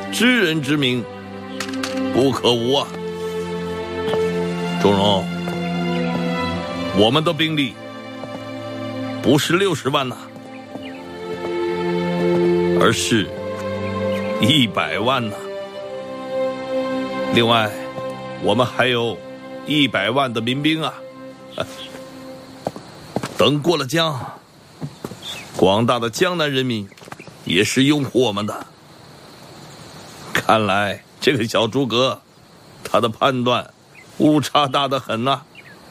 知人之明，不可无啊。钟荣，我们的兵力不是60万呐，而是100万呐。另外，我们还有100万的民兵啊。等过了江，广大的江南人民也是拥护我们的。看来这个小诸葛，他的判断误差大得很呐。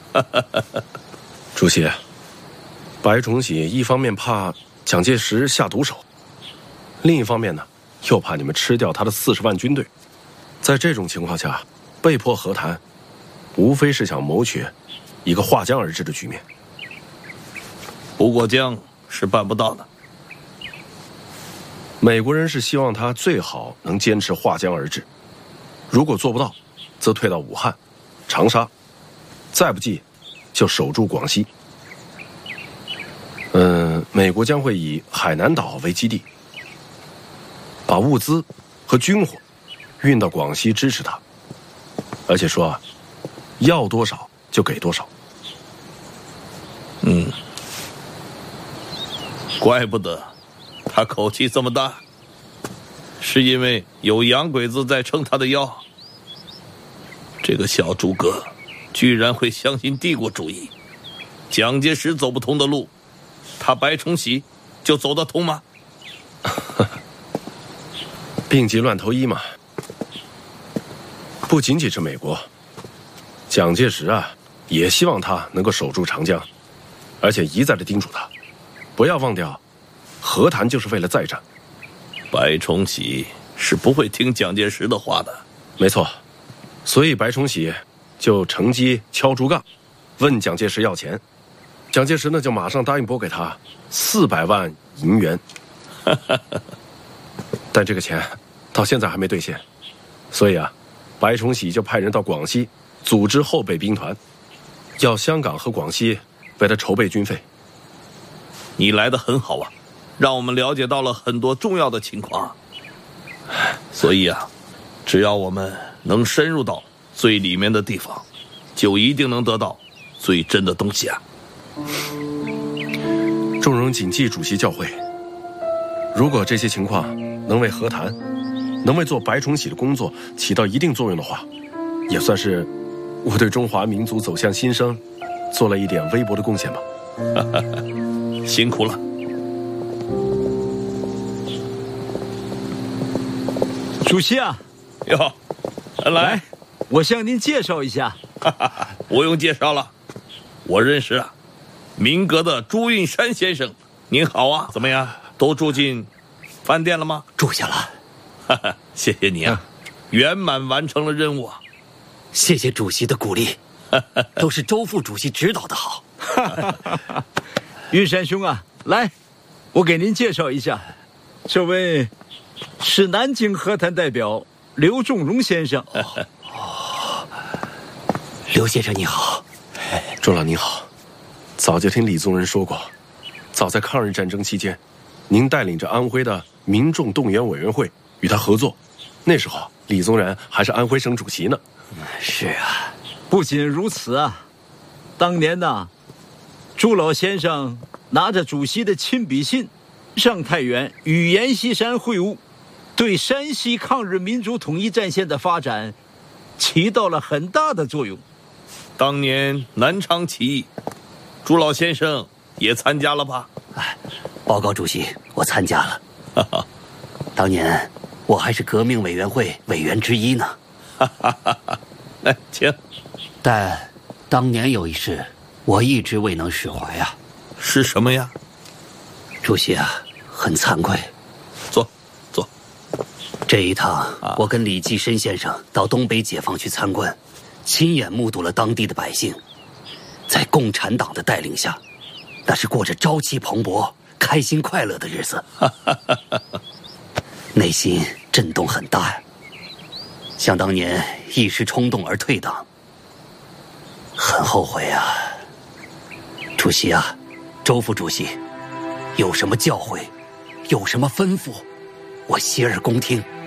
主席，白崇禧一方面怕蒋介石下毒手，另一方面呢，又怕你们吃掉他的40万军队。在这种情况下，被迫和谈，无非是想谋取一个划江而治的局面。 不过江是办不到的。 美国人是希望他最好能坚持划江而治，如果做不到，则退到武汉、长沙，再不济就守住广西。美国将会以海南岛为基地，把物资和军火运到广西支持他，而且说要多少就给多少。 怪不得他口气这么大，是因为有洋鬼子在撑他的腰。这个小诸葛居然会相信帝国主义，蒋介石走不通的路，他白崇禧就走得通吗？ 病急乱投医嘛。不仅仅是美国，蒋介石也希望他能够守住长江，而且一再的叮嘱他，不要忘掉，和谈就是为了再战。 白崇禧是不会听蒋介石的话的。 没错，所以白崇禧就乘机敲竹杠，问蒋介石要钱。蒋介石呢就马上答应拨给他400万银元，但这个钱到现在还没兑现，所以白崇禧就派人到广西组织后备兵团，要香港和广西为他筹备军费。 你来得很好啊，让我们了解到了很多重要的情况。所以只要我们能深入到最里面的地方，就一定能得到最真的东西啊。 众人谨记主席教诲，如果这些情况能为和谈，能为做白崇禧的工作起到一定作用的话，也算是我对中华民族走向新生做了一点微薄的贡献吧。 辛苦了。 主席啊， 哟，来， 我向您介绍一下。 不用介绍了，我认识民革的朱运山先生。您好啊，怎么样？都住进饭店了吗？ 住下了。 谢谢你啊，圆满完成了任务啊。 谢谢主席的鼓励，都是周副主席指导的好。 运山兄啊，来，我给您介绍一下，这位是南京和谈代表刘仲荣先生。 刘先生你好。 周老您好，早就听李宗仁说过，早在抗日战争期间，您带领着安徽的民众动员委员会与他合作，那时候李宗仁还是安徽省主席呢。 是啊， 不仅如此啊，当年朱老先生拿着主席的亲笔信上太原与阎锡山会晤，对山西抗日民族统一战线的发展起到了很大的作用。 当年南昌起义，朱老先生也参加了吧？ 报告主席，我参加了。当年我还是革命委员会委员之一呢。 来，请。 但当年有一事，我一直未能释怀啊。 是什么呀？ 主席啊，很惭愧。 坐。 这一趟，我跟李济深先生到东北解放区参观，亲眼目睹了当地的百姓，在共产党的带领下，那是过着朝气蓬勃、开心快乐的日子，内心震动很大呀。想当年一时冲动而退党，很后悔啊。主席啊，周副主席，有什么教诲，有什么吩咐，我洗耳恭听。